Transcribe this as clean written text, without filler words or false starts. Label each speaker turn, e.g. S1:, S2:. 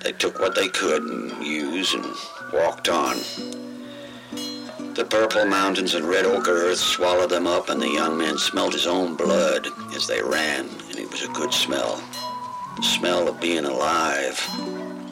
S1: They took what they could and use and walked on. The purple mountains and red ochre earth swallowed them up, and the young man smelled his own blood as they ran, and it was a good smell. The smell of being alive.